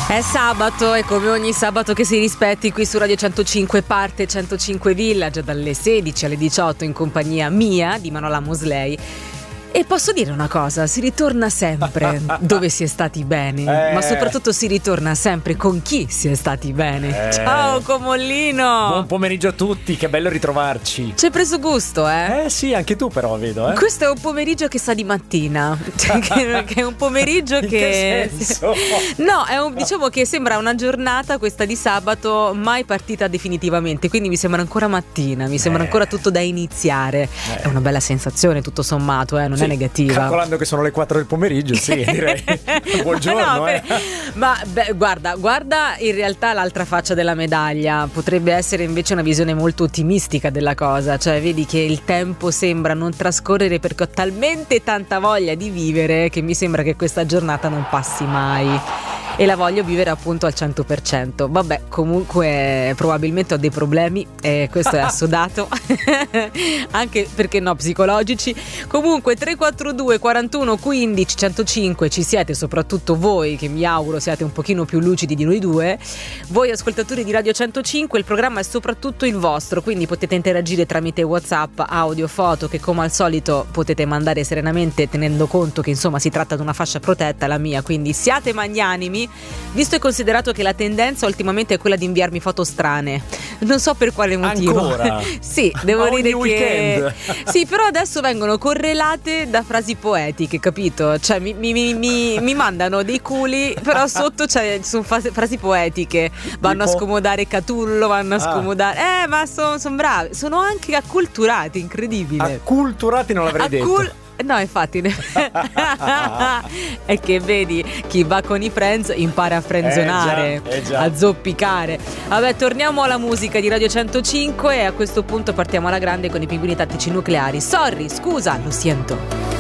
È sabato e come ogni sabato che si rispetti qui su Radio 105 parte 105 Village dalle 16 alle 18 in compagnia mia di Manuela Mosley. E posso dire una cosa, si ritorna sempre dove si è stati bene, ma soprattutto si ritorna sempre con chi si è stati bene. Ciao Comollino! Buon pomeriggio a tutti, che bello ritrovarci. Ci hai preso gusto, eh? Sì, anche tu però vedo, Questo è un pomeriggio che sa di mattina, che è un pomeriggio In che senso? No, diciamo che sembra una giornata questa di sabato mai partita definitivamente, quindi mi sembra ancora mattina, mi sembra ancora tutto da iniziare. È una bella sensazione tutto sommato, non è negativa. Calcolando che sono le 4 del pomeriggio, sì, direi. Buongiorno, Ma guarda in realtà l'altra faccia della medaglia. Potrebbe essere invece una visione molto ottimistica della cosa. Cioè vedi che il tempo sembra non trascorrere perché ho talmente tanta voglia di vivere che mi sembra che questa giornata non passi mai. E la voglio vivere appunto al 100%. Vabbè, comunque probabilmente ho dei problemi e questo è assodato. Anche perché no, psicologici. Comunque 342 41 15 105 ci siete, soprattutto voi che mi auguro siate un pochino più lucidi di noi due. Voi ascoltatori di Radio 105, il programma è soprattutto il vostro, quindi potete interagire tramite WhatsApp, audio, foto che come al solito potete mandare serenamente tenendo conto che insomma si tratta di una fascia protetta, la mia, quindi siate magnanimi. Visto e considerato che la tendenza ultimamente è quella di inviarmi foto strane, non so per quale motivo. Ancora? Sì, devo dire che weekend. sì, però adesso vengono correlate da frasi poetiche, capito? Cioè mi mandano dei culi, però sotto sono frasi poetiche. Vanno a scomodare Catullo, vanno a scomodare. Ma sono bravi, sono anche acculturati, incredibile. Acculturati non l'avrei detto. No, infatti è che vedi, chi va con i friends impara a frenzonare, già. a zoppicare. Vabbè, torniamo alla musica di Radio 105 e a questo punto partiamo alla grande con i Pinguini Tattici Nucleari. Sorry, scusa, lo sento.